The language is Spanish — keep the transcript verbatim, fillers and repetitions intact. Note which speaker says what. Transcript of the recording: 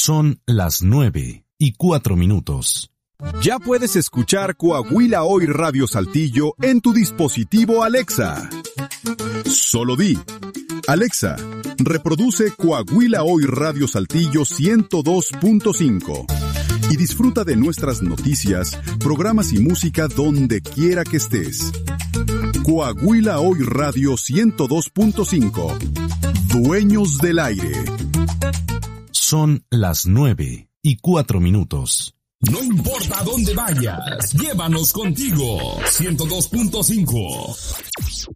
Speaker 1: Son las nueve y cuatro minutos.
Speaker 2: Ya puedes escuchar Coahuila Hoy Radio Saltillo en tu dispositivo Alexa. Solo di: Alexa, reproduce Coahuila Hoy Radio Saltillo ciento dos punto cinco y disfruta de nuestras noticias, programas y música donde quiera que estés. Coahuila Hoy Radio ciento dos punto cinco. Dueños del aire.
Speaker 1: Son las nueve y cuatro minutos.
Speaker 3: No importa dónde vayas, llévanos contigo. ciento dos punto cinco.